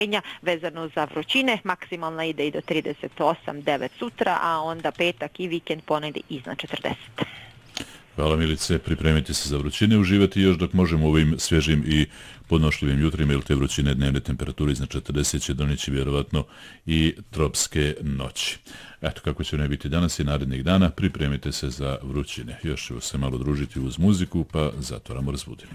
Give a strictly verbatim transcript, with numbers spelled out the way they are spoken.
vezano za vrućine, maksimalna ide i do trideset osam devet sutra, a onda petak i vikend ponedi iznad četrdeset. Hvala Milice, pripremite se za vrućine, uživati još dok možemo ovim svježim i podnošljivim jutrima, jer te vrućine dnevne temperature iznad četrdeset će donjeći vjerovatno i tropske noći. Eto, kako će ne biti danas i narednih dana, pripremite se za vrućine. Još ćemo se malo družiti uz muziku, pa zatvaramo razbudinu.